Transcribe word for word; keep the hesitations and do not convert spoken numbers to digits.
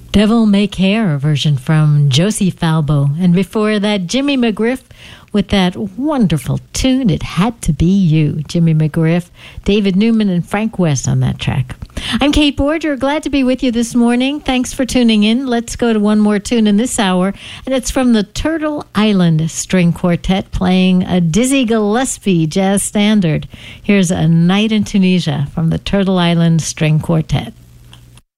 Devil May Care, a version from Josie Falbo. And before that, Jimmy McGriff with that wonderful tune, It Had to Be You. Jimmy McGriff, David Newman, and Frank West on that track. I'm Kate Borger, glad to be with you this morning. Thanks for tuning in. Let's go to one more tune in this hour, and it's from the Turtle Island String Quartet playing a Dizzy Gillespie jazz standard. Here's A Night in Tunisia from the Turtle Island String Quartet.